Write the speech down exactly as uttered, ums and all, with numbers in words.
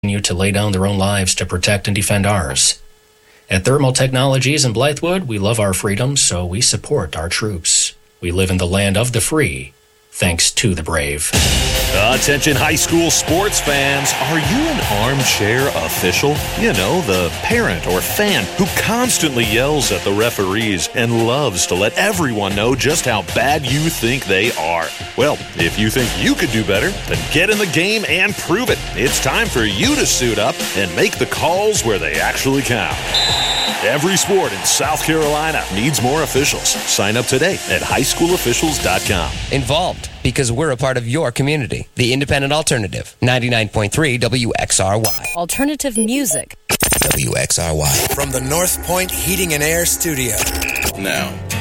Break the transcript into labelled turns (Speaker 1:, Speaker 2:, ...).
Speaker 1: continue to lay down their own lives to protect and defend ours. At Thermal Technologies in Blythewood, we love our freedom, so we support our troops. We live in the land of the free, thanks to the brave.
Speaker 2: Attention high school sports fans. Are you an armchair official? You know, the parent or fan who constantly yells at the referees and loves to let everyone know just how bad you think they are. Well, if you think you could do better, then get in the game and prove it. It's time for you to suit up and make the calls where they actually count. Every sport in South Carolina needs more officials. Sign up today at high school officials dot com.
Speaker 3: Involved because we're a part of your community. The Independent Alternative, ninety-nine point three W X R Y.
Speaker 4: Alternative music.
Speaker 3: W X R Y.
Speaker 5: From the North Point Heating and Air Studio.
Speaker 6: Now,